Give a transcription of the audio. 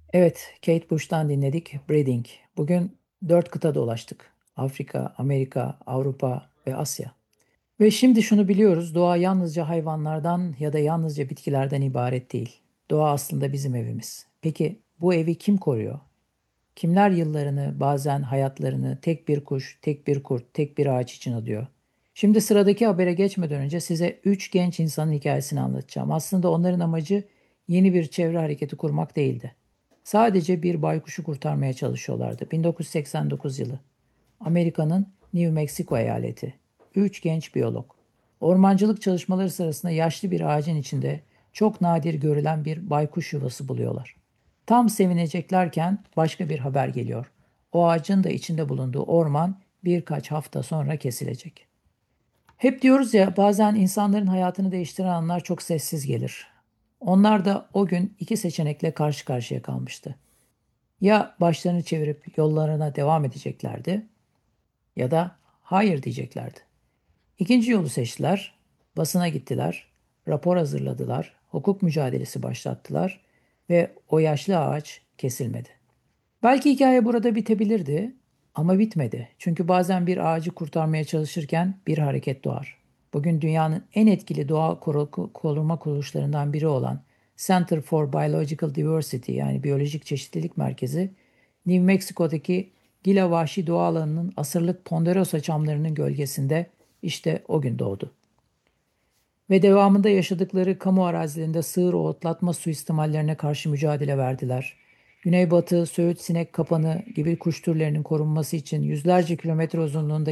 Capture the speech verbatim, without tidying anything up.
Evet, Kate Bush'tan dinledik Breeding. Bugün dört kıta dolaştık. Afrika, Amerika, Avrupa ve Asya. Ve şimdi şunu biliyoruz, doğa yalnızca hayvanlardan ya da yalnızca bitkilerden ibaret değil. Doğa aslında bizim evimiz. Peki bu evi kim koruyor? Kimler yıllarını, bazen hayatlarını tek bir kuş, tek bir kurt, tek bir ağaç için adıyor? Şimdi sıradaki habere geçmeden önce size üç genç insanın hikayesini anlatacağım. Aslında onların amacı yeni bir çevre hareketi kurmak değildi. Sadece bir baykuşu kurtarmaya çalışıyorlardı. bin dokuz yüz seksen dokuz yılı. Amerika'nın New Mexico eyaleti. Üç genç biyolog. Ormancılık çalışmaları sırasında yaşlı bir ağacın içinde çok nadir görülen bir baykuş yuvası buluyorlar. Tam sevineceklerken başka bir haber geliyor. O ağacın da içinde bulunduğu orman birkaç hafta sonra kesilecek. Hep diyoruz ya, bazen insanların hayatını değiştiren anlar çok sessiz gelir. Onlar da o gün iki seçenekle karşı karşıya kalmıştı. Ya başlarını çevirip yollarına devam edeceklerdi ya da hayır diyeceklerdi. İkinci yolu seçtiler, basına gittiler, rapor hazırladılar, hukuk mücadelesi başlattılar ve o yaşlı ağaç kesilmedi. Belki hikaye burada bitebilirdi ama bitmedi. Çünkü bazen bir ağacı kurtarmaya çalışırken bir hareket doğar. Bugün dünyanın en etkili doğa koru- koruma kuruluşlarından biri olan Center for Biological Diversity, yani Biyolojik Çeşitlilik Merkezi, New Mexico'daki Gila Vahşi Doğa Alanı'nın asırlık ponderosa çamlarının gölgesinde işte o gün doğdu. Ve devamında yaşadıkları kamu arazilerinde sığır otlatma suistimallerine karşı mücadele verdiler. Güneybatı, Söğüt sinek kapanı gibi kuş türlerinin korunması için yüzlerce kilometre uzunluğunda